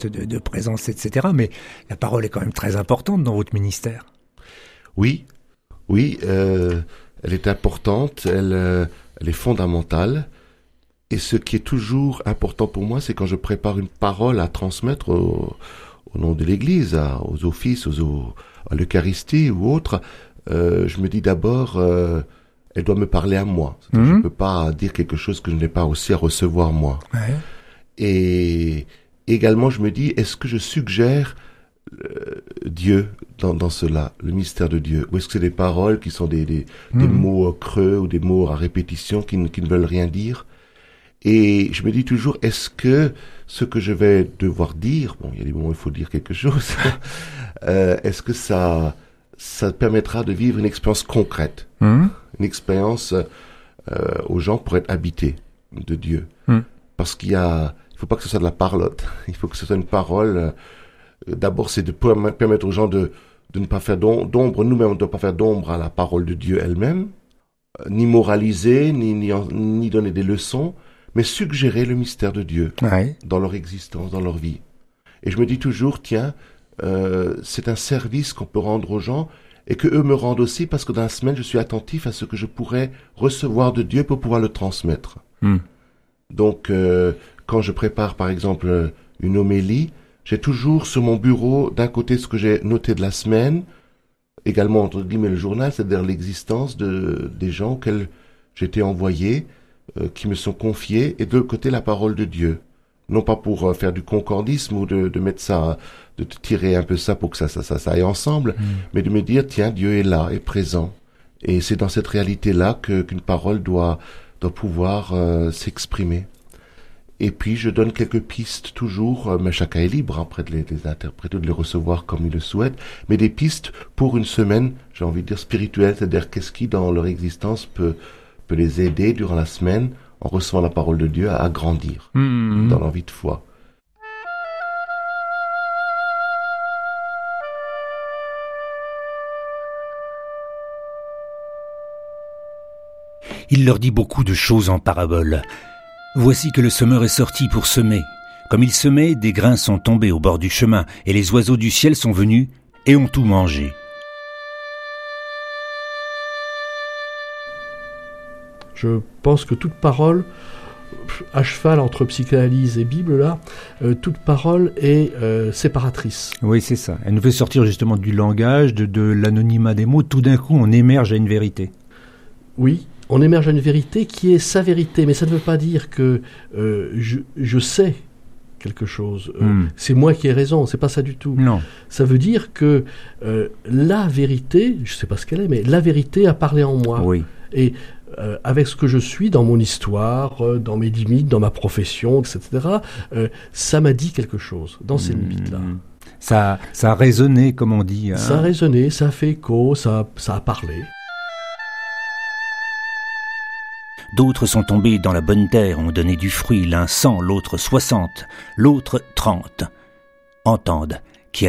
de présence, etc. Mais la parole est quand même très importante dans votre ministère. Oui, elle est importante, elle est fondamentale. Et ce qui est toujours important pour moi, c'est quand je prépare une parole à transmettre au nom de l'Église, aux offices, à l'Eucharistie ou autre, je me dis d'abord, elle doit me parler à moi. Je ne peux pas dire quelque chose que je n'ai pas aussi à recevoir moi. Ouais. Et également, je me dis, est-ce que je suggère Dieu dans cela, le mystère de Dieu, ou est-ce que c'est des paroles qui sont des mots creux ou des mots à répétition qui ne veulent rien dire? Et je me dis toujours, est-ce que ce que je vais devoir dire, bon, il y a des moments où il faut dire quelque chose, est-ce que ça permettra de vivre une expérience concrète, une expérience aux gens pour être habités de Dieu? Parce il faut pas que ce soit de la parlotte, il faut que ce soit une parole. D'abord, c'est de permettre aux gens de ne pas faire d'ombre, nous-mêmes, on ne doit pas faire d'ombre à la parole de Dieu elle-même, ni moraliser, ni donner des leçons, mais suggérer le mystère de Dieu dans leur existence, dans leur vie. Et je me dis toujours, tiens, c'est un service qu'on peut rendre aux gens et que eux me rendent aussi, parce que dans la semaine, je suis attentif à ce que je pourrais recevoir de Dieu pour pouvoir le transmettre. Donc, quand je prépare, par exemple, une homélie, j'ai toujours sur mon bureau, d'un côté, ce que j'ai noté de la semaine, également, entre guillemets, le journal, c'est-à-dire l'existence des gens auxquels j'étais envoyé, qui me sont confiés, et de l'autre côté, la parole de Dieu. Non pas pour faire du concordisme ou de mettre ça, de tirer un peu ça pour que ça aille ensemble, mais de me dire, tiens, Dieu est là, est présent. Et c'est dans cette réalité-là qu'une parole doit pouvoir s'exprimer. Et puis, je donne quelques pistes toujours, mais chacun est libre après de les interpréter, de les recevoir comme il le souhaite, mais des pistes pour une semaine, j'ai envie de dire spirituelle, c'est-à-dire qu'est-ce qui, dans leur existence, peut les aider durant la semaine, en recevant la parole de Dieu, à grandir dans leur vie de foi. Il leur dit beaucoup de choses en paraboles. Voici que le semeur est sorti pour semer. Comme il semait, des grains sont tombés au bord du chemin, et les oiseaux du ciel sont venus et ont tout mangé. Je pense que toute parole, à cheval entre psychanalyse et Bible, là, toute parole est séparatrice. Oui, c'est ça. Elle nous fait sortir justement du langage, de l'anonymat des mots. Tout d'un coup, on émerge à une vérité. Oui, on émerge à une vérité qui est sa vérité, mais ça ne veut pas dire que je sais quelque chose. C'est moi qui ai raison, c'est pas ça du tout. Non. Ça veut dire que la vérité, je sais pas ce qu'elle est, mais la vérité a parlé en moi. Oui. Et avec ce que je suis dans mon histoire, dans mes limites, dans ma profession, etc., ça m'a dit quelque chose dans ces limites-là. Ça a résonné, comme on dit. Hein. Ça a résonné, ça a fait écho, ça a parlé. D'autres sont tombés dans la bonne terre, ont donné du fruit, l'un 100, l'autre 60, l'autre 30. Entendent,